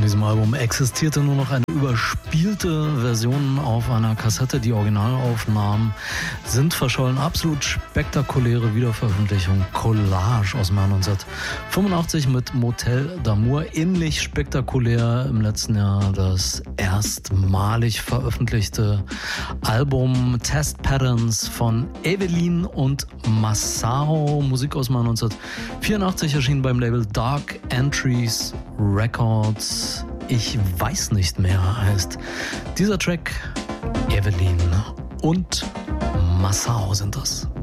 diesem Album existierte nur noch eine überspielte Version auf einer Kassette. Die Originalaufnahmen sind verschollen. Absolut spektakuläre Wiederveröffentlichung. Collage aus dem Jahr 1985 mit Motel d'Amour. Ähnlich spektakulär im letzten Jahr das erstmalig veröffentlichte Album Test Patterns von Evelyn und Massaro. Musik aus dem Jahr 1984 erschien beim Label Dark Entries Records. Ich weiß nicht mehr heißt dieser Track. Evelyn und Massaro sind das.